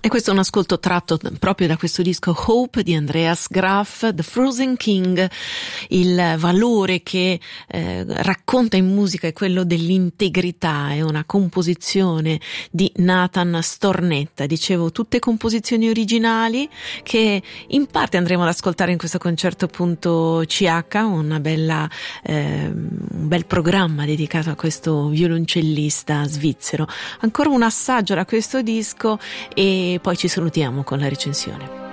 E questo è un ascolto tratto proprio da questo disco Hope di Andreas Graff, The Frozen King. Il valore che racconta in musica è quello dell'integrità, è una composizione di Nathan Stornetta, dicevo tutte composizioni originali che in parte andremo ad ascoltare in questo concerto.ch, un bel programma dedicato a questo violoncellista svizzero. Ancora un assaggio da questo disco e poi ci salutiamo con la recensione.